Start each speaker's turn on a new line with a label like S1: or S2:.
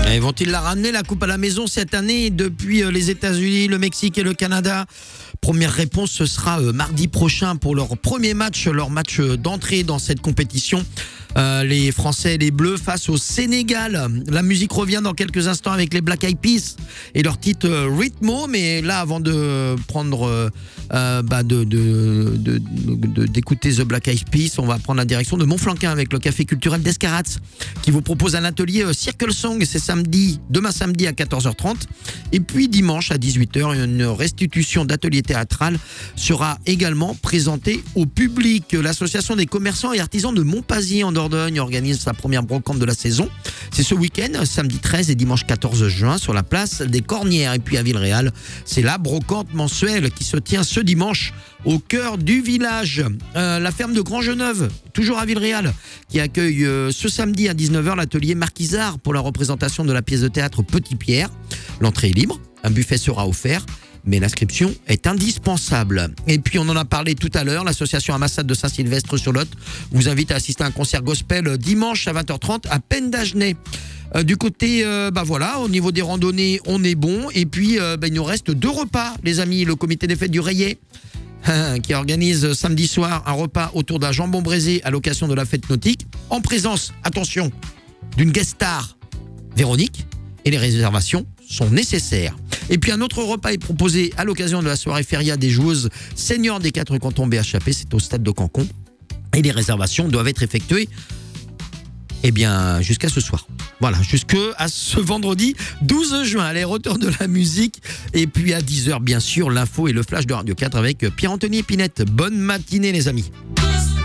S1: Et vont-ils la ramener, la coupe à la maison cette année depuis les États-Unis, le Mexique et le Canada? Première réponse, ce sera mardi prochain pour leur premier match, leur match d'entrée dans cette compétition. Les Français et les Bleus face au Sénégal. La musique revient dans quelques instants avec les Black Eyed Peas et leur titre Ritmo. Mais là, avant de prendre, d'écouter The Black Eyed Peas, on va prendre la direction de Montflanquin avec le café culturel d'Escarats qui vous propose un atelier Circle Song. C'est demain samedi à 14h30. Et puis dimanche à 18h, une restitution d'atelier théâtral sera également présentée au public. L'association des commerçants et artisans de Montpazier en Dordogne organise sa première brocante de la saison. C'est ce week-end, samedi 13 et dimanche 14 juin, sur la place des Cornières. Et puis à Villeréal, c'est la brocante mensuelle qui se tient ce dimanche au cœur du village. La ferme de Grand-Geneuve, toujours à Villeréal, qui accueille ce samedi à 19h l'atelier Marquisard pour la représentation de la pièce de théâtre Petit Pierre. L'entrée est libre, un buffet sera offert, mais l'inscription est indispensable. Et puis on en a parlé tout à l'heure, l'association Amassade de Saint-Sylvestre-sur-Lot vous invite à assister à un concert gospel dimanche à 20h30 à Pennes d'Agenais. Du côté, au niveau des randonnées, on est bon. Et puis, il nous reste 2 repas, les amis. Le comité des fêtes du Rayet, qui organise samedi soir un repas autour d'un jambon braisé à l'occasion de la fête nautique, en présence, attention, d'une guest star, Véronique, et les réservations sont nécessaires. Et puis un autre repas est proposé à l'occasion de la soirée feria des joueuses seniors des 4 cantons BHAP, c'est au stade de Cancon. Et les réservations doivent être effectuées jusqu'à ce soir. Voilà, jusqu'à ce vendredi 12 juin. Allez, retour de la musique. Et puis à 10h, bien sûr, l'info et le flash de Radio 4 avec Pierre-Anthony Épinette. Bonne matinée, les amis.